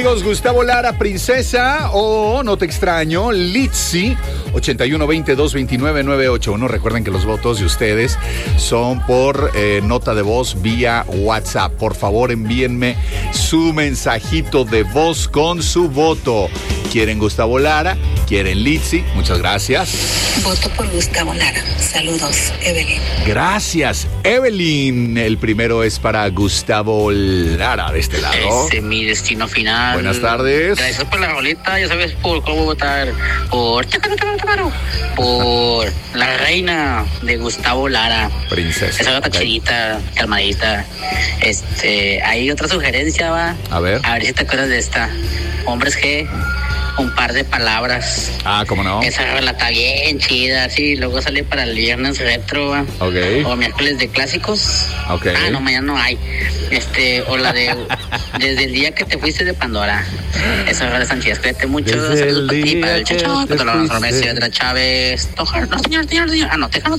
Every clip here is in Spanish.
Amigos, Gustavo Lara, Princesa o No Te Extraño, Litzy, 8120-229-981. Recuerden que los votos de ustedes son por nota de voz vía WhatsApp. Por favor, envíenme su mensajito de voz con su voto. ¿Quieren Gustavo Lara? ¿Quieren Litzy? Muchas gracias. Voto por Gustavo Lara. Saludos, Evelyn. Gracias, Evelyn. El primero es para Gustavo Lara, de este lado. Mi destino final. Buenas tardes. Gracias por la rolita. Ya sabes por cómo votar. Por la reina de Gustavo Lara. Princesa. Esa gata chidita, calmadita. Hay otra sugerencia, va. A ver si te acuerdas de esta. Hombres G. Un par de palabras. Ah, ¿cómo no? Esa relata bien chida, sí. Luego sale para el viernes retro, ¿va? Ok. O miércoles de clásicos. Ok. Ah, no, mañana no hay. O la de Desde el día que te fuiste de Pandora. Esas regalas tan chidas. Cuídate mucho. Desde Saludos para ti, para el que Chacho, te para la fuiste. Andrea Chávez. Tojar. No, señor. Ah, no, tejano.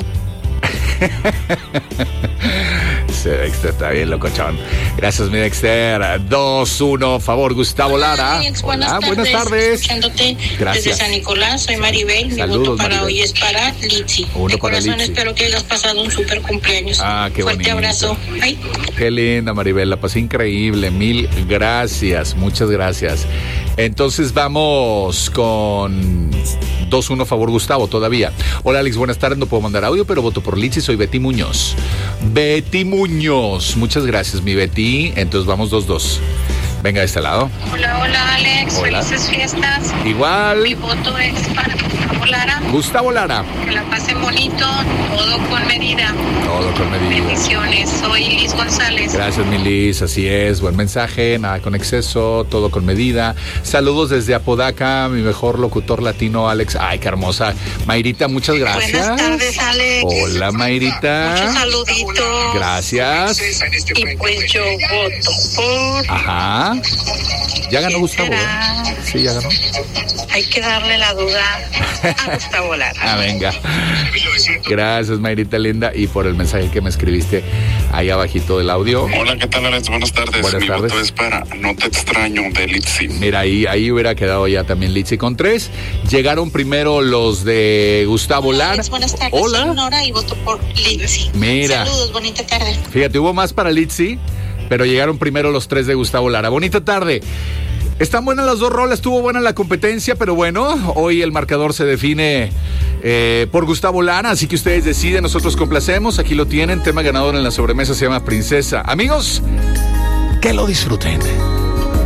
Dexter está bien locochón. Gracias, mi Dexter. 2-1, favor, Gustavo Lara. Alex, Hola, buenas tardes. Escuchándote Gracias. desde San Nicolás, soy Maribel. Saludos, Mi voto para Maribel. hoy es para Litzy. Uno De para corazón Litzy. espero que hayas pasado un súper cumpleaños. Ah, qué Fuerte bonito. abrazo. Bye. Qué linda, Maribel. La pasé increíble. Mil gracias. Muchas gracias. Entonces vamos con 2-1, favor, Gustavo, todavía. Hola, Alex, buenas tardes. No puedo mandar audio, pero voto por Litzy. Soy Betty Muñoz. Betty Muñoz. Muchas gracias, mi Betty. Entonces vamos 2-2. Venga, de este lado. Hola, Alex. Hola. Felices fiestas. Mi Igual. voto es para Gustavo Lara. Gustavo Lara. Que la pasen bonito, todo con medida. Todo con medida. Bendiciones. Soy Liz González. Gracias, mi Liz, así es, buen mensaje, nada con exceso, todo con medida. Saludos desde Apodaca, mi mejor locutor latino, Alex. Ay, qué hermosa. Mayrita, muchas gracias. Buenas tardes, Alex. Hola, Mayrita. Muchos saluditos. Gracias. Y pues yo voto por... Ajá. Ya ganó ¿Quién Gustavo. será? Sí, ya ganó. Hay que darle la duda a Gustavo Lara. Ah, venga. Gracias, Mayrita linda, y por el mensaje que me escribiste ahí abajito del audio. Hola, ¿qué tal, Alex? Buenas tardes. Buenas Mi tardes. voto es para No Te Extraño de Litzy. Mira, ahí hubiera quedado ya también Litzy con 3. Llegaron primero los de Gustavo Hola, Lara. Alex, buenas tardes. Hola. Soy Nora y voto por Litzy. Mira. Saludos, bonita tarde. Fíjate, hubo más para Litzy, pero llegaron primero los 3 de Gustavo Lara. Bonita tarde. Están buenas las dos rolas, estuvo buena la competencia, pero bueno, hoy el marcador se define por Gustavo Lara, así que ustedes deciden, nosotros complacemos, aquí lo tienen, tema ganador en la sobremesa se llama Princesa. Amigos, que lo disfruten.